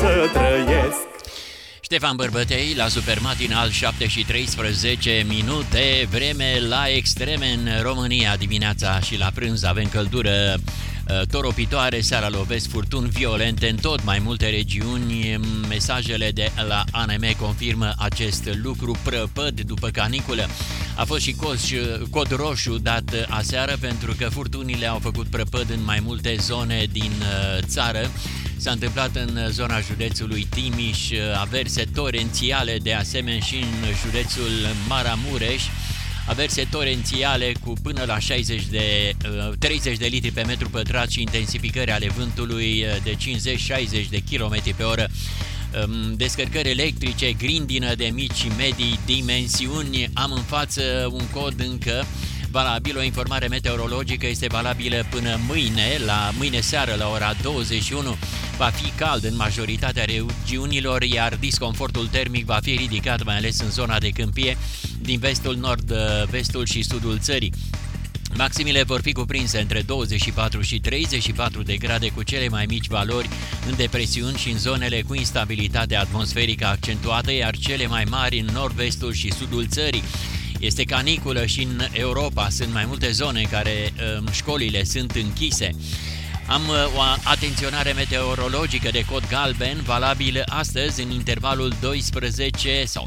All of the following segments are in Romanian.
să trăiesc. Ștefan Bărbătei la Supermatinal, 7:13 vreme la extreme în România. Dimineața și la prânz avem căldură toropitoare, seara lovesc furtuni violente în tot mai multe regiuni. Mesajele de la ANM confirmă acest lucru. Prăpăd după caniculă. A fost și cod roșu dat aseară pentru că furtunile au făcut prăpăd în mai multe zone din țară. S-a întâmplat în zona județului Timiș, averse torențiale de asemenea și în județul Maramureș, averse torențiale cu până la 30 de litri pe metru pătrat și intensificări ale vântului de 50-60 de km pe oră. Descărcări electrice, grindină de mici și medii dimensiuni. Am în față un cod încă valabil, o informare meteorologică este valabilă până mâine seară la ora 21. Va fi cald în majoritatea regiunilor, iar disconfortul termic va fi ridicat mai ales în zona de câmpie din vestul, nord-vestul și sudul țării. Maximile vor fi cuprinse între 24 și 34 de grade cu cele mai mici valori în depresiuni și în zonele cu instabilitate atmosferică accentuată, iar cele mai mari în nord-vestul și sudul țării. Este caniculă și în Europa, sunt mai multe zone în care școlile sunt închise. Am o atenționare meteorologică de cod galben, valabilă astăzi în intervalul 12 sau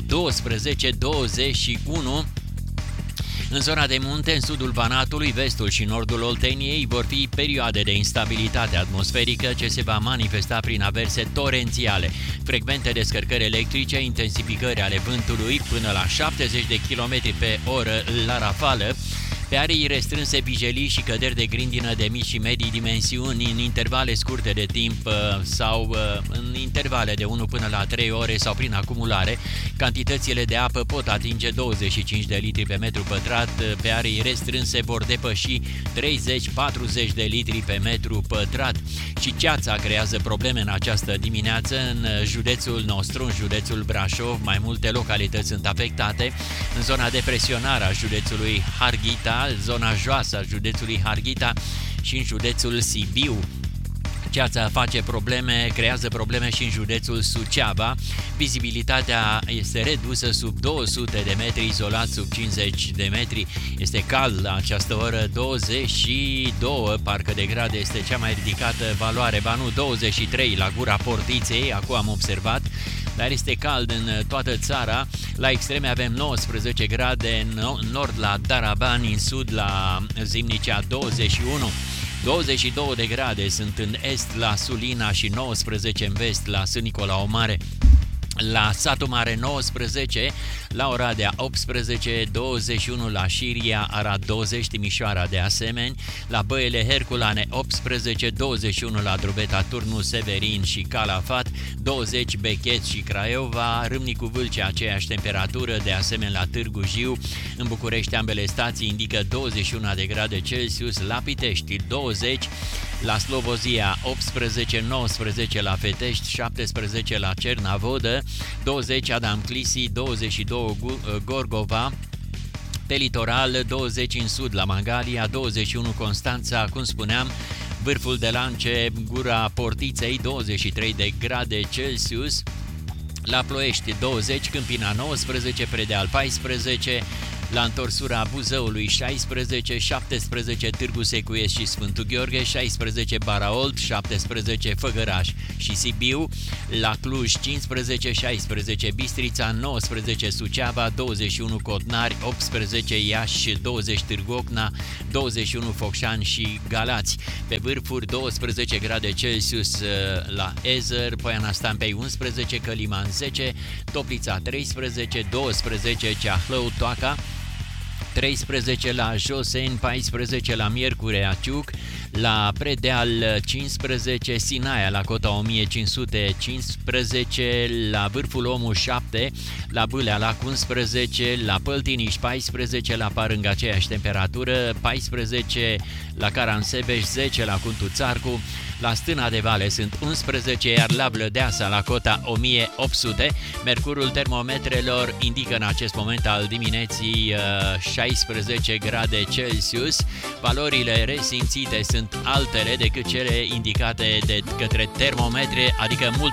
12-21. În zona de munte, în sudul Banatului, vestul și nordul Olteniei vor fi perioade de instabilitate atmosferică ce se va manifesta prin averse torențiale, frecvente descărcări electrice, intensificări ale vântului până la 70 de km pe oră la rafală, pe arii restrânse vijelii și căderi de grindină de mici și medii dimensiuni în intervale scurte de timp sau în intervale de 1 până la 3 ore sau prin acumulare. Cantitățile de apă pot atinge 25 de litri pe metru pătrat, pe arii restrânse vor depăși 30-40 de litri pe metru pătrat. Și ceața creează probleme în această dimineață în județul nostru, în județul Brașov. Mai multe localități sunt afectate. În zona de presionare a județului Harghita, zona joasă a județului Harghita și în județul Sibiu. Ceața face probleme, creează probleme și în județul Suceava. Vizibilitatea este redusă sub 200 de metri, izolat sub 50 de metri. Este cald la această oră, 22, parcă de grade este cea mai ridicată valoare, ba nu, 23 la Gura Portiței, acum am observat, dar este cald în toată țara. La extreme avem 19 grade în nord la Darabani, în sud la Zimnicea 21. 22 de grade sunt în est la Sulina și 19 în vest la Sân Nicolau Mare. La Satul Mare 19, la Oradea 18, 21 la Șiria, Arad 20, Timișoara de asemenea, la Băile Herculane 18, 21 la Drobeta, Turnu, Severin și Calafat, 20 Bechet și Craiova, Râmnicu Vâlcea aceeași temperatură, de asemenea la Târgu Jiu. În București ambele stații indică 21 de grade Celsius, la Pitești 20, la Slobozia 18, 19 la Fetești, 17 la Cernavodă, 20 Adam Clisi, 22 Gorgova, pe litoral 20 în sud la Mangalia, 21 Constanța, cum spuneam, Vârful de Lance, Gura Portiței, 23 de grade Celsius, la Ploiești 20, Câmpina 19, Predeal 14, la întorsura Buzăului 16, 17 Târgu Secuiesc și Sfântul Gheorghe, 16 Baraolt, 17 Făgăraș și Sibiu, la Cluj 15, 16 Bistrița, 19 Suceava, 21 Cotnari, 18 Iași, 20 Târgu Ocna, 21 Focșani și Galați. Pe vârfuri 12 grade Celsius la Ezer, Poiana Stampei 11, Căliman 10, Toplița 13, 12 Ceahlău, Toaca, 13 la Joseni, 14 la Miercurea Ciuc, la Predeal 15, Sinaia la cota 1515, la Vârful Omu 7, la Bâlea la 11, la Păltiniș 14, la Parâng aceeași temperatură, 14 la Caransebeș, 10 la Cuntuțarcu, la Stâna de Vale sunt 11, iar la Vlădeasa la cota 1800. Mercurul termometrelor indică în acest moment al dimineții 16 grade Celsius. Valorile resimțite sunt altele decât cele indicate de către termometre, adică mult